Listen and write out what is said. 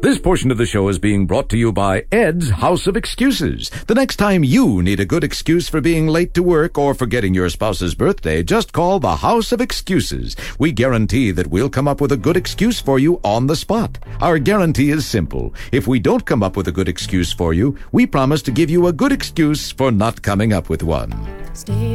This portion of the show is being brought to you by Ed's House of Excuses. The next time you need a good excuse for being late to work or forgetting your spouse's birthday, just call the House of Excuses. We guarantee that we'll come up with a good excuse for you on the spot. Our guarantee is simple. If we don't come up with a good excuse for you, we promise to give you a good excuse for not coming up with one. Stay